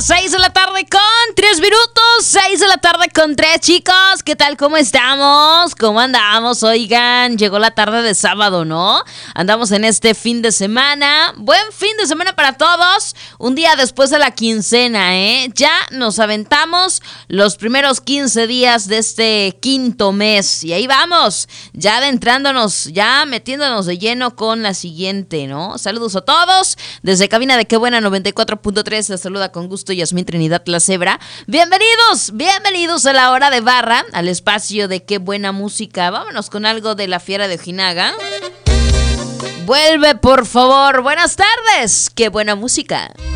6 de la tarde con 3 minutos, 6 de la tarde con 3, chicos. ¿Qué tal? ¿Cómo estamos? ¿Cómo andamos? Oigan, llegó la tarde de sábado, ¿no? Andamos en este fin de semana. Buen fin de semana para todos. Un día después de la quincena, ¿eh? Ya nos aventamos los primeros 15 días de este quinto mes. Y ahí vamos, ya adentrándonos, ya metiéndonos de lleno con la siguiente, ¿no? Saludos a todos. Desde cabina de Qué Buena 94.3 les saluda con gusto Yasmín Trinidad La Cebra. Bienvenidos a la hora de barra, al espacio de Qué Buena Música. Vámonos con algo de La Fiera de Ojinaga. Vuelve, por favor. Buenas tardes. Qué buena música.